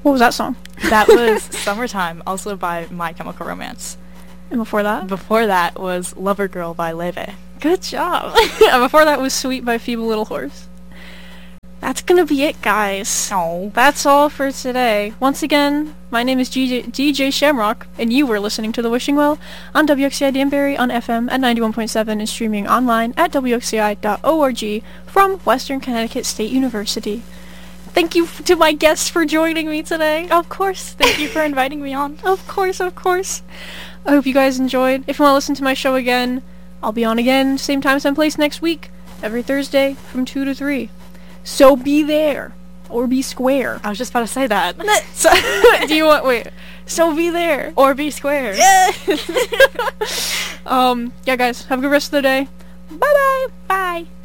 What was that song? That was Summertime, also by My Chemical Romance. And before that? Before that was Lover Girl by Leve. Good job. And before that was Sweet by Feeble Little Horse. That's gonna be it, guys. Oh. That's all for today. Once again, my name is DJ Shamrock, and you were listening to The Wishing Well on WXCI Danbury on FM at 91.7 and streaming online at wxci.org from Western Connecticut State University. Thank you to my guests for joining me today. Of course. Thank you for inviting me on. Of course, of course. I hope you guys enjoyed. If you want to listen to my show again, I'll be on again, same time, same place next week, every Thursday from 2 to 3. So be there. Or be square. I was just about to say that. So, do you want... Wait. So be there. Or be square. Yeah. Yeah, guys. Have a good rest of the day. Bye-bye. Bye.